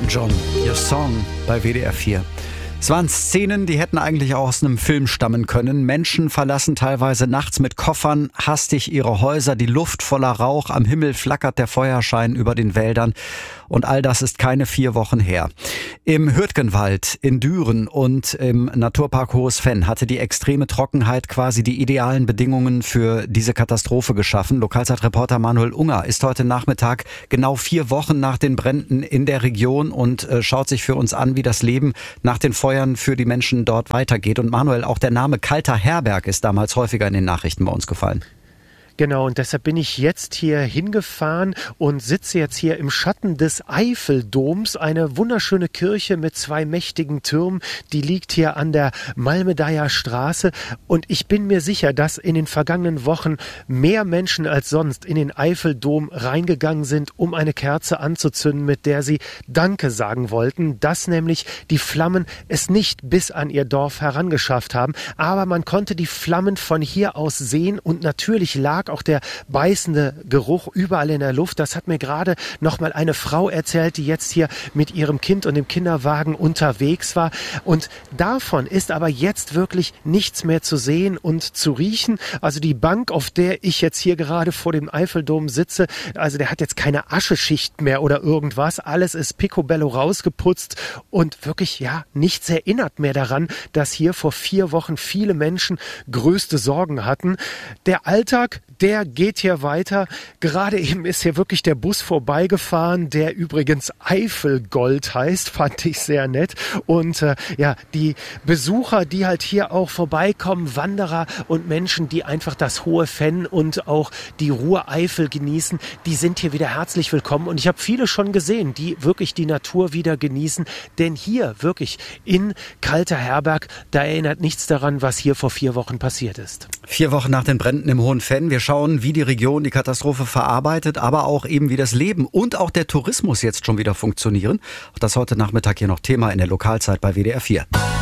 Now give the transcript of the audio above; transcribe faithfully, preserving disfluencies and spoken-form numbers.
John, Your Song bei W D R vier. Es waren Szenen, die hätten eigentlich auch aus einem Film stammen können. Menschen verlassen teilweise nachts mit Koffern hastig ihre Häuser, die Luft voller Rauch, am Himmel flackert der Feuerschein über den Wäldern. Und all das ist keine vier Wochen her. Im Hürtgenwald, in Düren und im Naturpark Hohes Venn hatte die extreme Trockenheit quasi die idealen Bedingungen für diese Katastrophe geschaffen. Lokalzeitreporter Manuel Unger ist heute Nachmittag genau vier Wochen nach den Bränden in der Region und äh, schaut sich für uns an, wie das Leben nach den Feuern für die Menschen dort weitergeht. Und Manuel, auch der Name Kalter Herberg ist damals häufiger in den Nachrichten bei uns gefallen. Genau, und deshalb bin ich jetzt hier hingefahren und sitze jetzt hier im Schatten des Eiffeldoms, eine wunderschöne Kirche mit zwei mächtigen Türmen, die liegt hier an der Malmedeier Straße, und ich bin mir sicher, dass in den vergangenen Wochen mehr Menschen als sonst in den Eiffeldom reingegangen sind, um eine Kerze anzuzünden, mit der sie Danke sagen wollten, dass nämlich die Flammen es nicht bis an ihr Dorf herangeschafft haben, aber man konnte die Flammen von hier aus sehen, und natürlich lag auch der beißende Geruch überall in der Luft. Das hat mir gerade noch mal eine Frau erzählt, die jetzt hier mit ihrem Kind und dem Kinderwagen unterwegs war. Und davon ist aber jetzt wirklich nichts mehr zu sehen und zu riechen. Also die Bank, auf der ich jetzt hier gerade vor dem Eiffeldom sitze, also der hat jetzt keine Ascheschicht mehr oder irgendwas. Alles ist picobello rausgeputzt und wirklich, ja, nichts erinnert mehr daran, dass hier vor vier Wochen viele Menschen größte Sorgen hatten. Der Alltag, der geht hier weiter. Gerade eben ist hier wirklich der Bus vorbeigefahren, der übrigens Eifelgold heißt, fand ich sehr nett. Und äh, ja, die Besucher, die halt hier auch vorbeikommen, Wanderer und Menschen, die einfach das Hohe Venn und auch die Ruhr-Eifel genießen, die sind hier wieder herzlich willkommen. Und ich habe viele schon gesehen, die wirklich die Natur wieder genießen. Denn hier wirklich in Kalter Herberg, da erinnert nichts daran, was hier vor vier Wochen passiert ist. Vier Wochen nach den Bränden im Hohen Venn. Wir schauen, wie die Region die Katastrophe verarbeitet, aber auch eben, wie das Leben und auch der Tourismus jetzt schon wieder funktionieren. Auch das heute Nachmittag hier noch Thema in der Lokalzeit bei W D R vier.